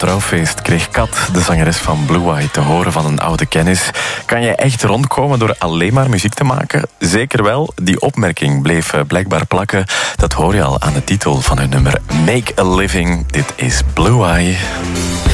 trouwfeest kreeg Kat, de zangeres van Blue Eye, te horen van een oude kennis. Kan je echt rondkomen door alleen maar muziek te maken? Zeker wel. Die opmerking bleef blijkbaar plakken. Dat hoor je al aan de titel van hun nummer Make a Living. Dit is Blue Eye.